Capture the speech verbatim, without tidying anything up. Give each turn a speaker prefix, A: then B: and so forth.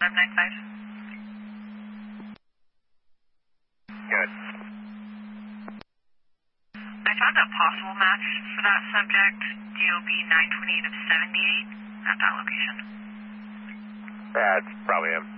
A: nine five.
B: Good.
A: I found a possible match for that subject, D O B nine twenty-eight of seventy-eight, at that location.
B: That's probably him.